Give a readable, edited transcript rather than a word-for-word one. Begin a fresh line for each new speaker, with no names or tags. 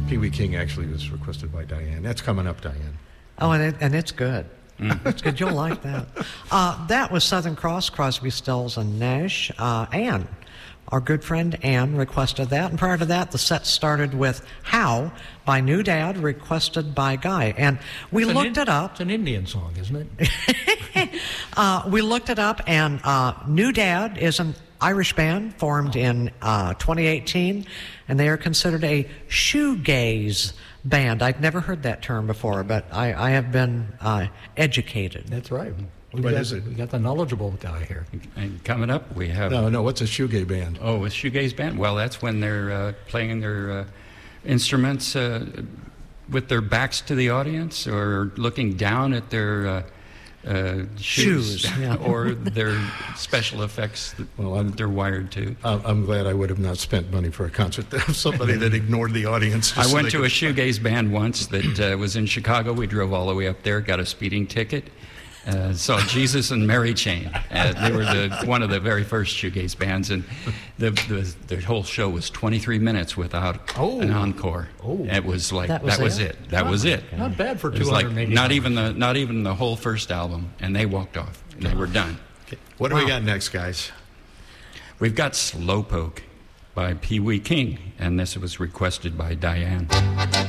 Pee Wee King actually was requested by Diane. That's coming up, Diane.
Oh, and it's good. It's good. You'll like that. That was Southern Cross, Crosby, Stills, and Nash. Ann, our good friend Ann, requested that. And prior to that, the set started with How by New Dad, requested by Guy. And we looked it up.
It's an Indian song, isn't it?
We looked it up, and New Dad is an Irish band formed in 2018, and they are considered a shoegaze band. I've never heard that term before, but I have been educated.
That's right.
What is it?
We got the knowledgeable guy here.
And coming up, we have...
No, what's a shoegaze band?
Oh, a shoegaze band? Well, that's when they're playing their instruments with their backs to the audience or looking down at their shoes
yeah.
or their special effects that they're wired to.
I'm glad I would have not spent money for a concert of somebody that ignored the audience.
I went to a shoegaze band once that was in Chicago. We drove all the way up there, got a speeding ticket. Saw Jesus and Mary Chain. They were one of the very first shoegaze bands, and the whole show was 23 minutes without an encore.
Oh.
It was like
That was it?
That was it.
Not bad for
It was like
280.
not even the whole first album, and they walked off. And they were done.
Okay. What do we got next, guys?
We've got Slowpoke by Pee Wee King, and this was requested by Diane.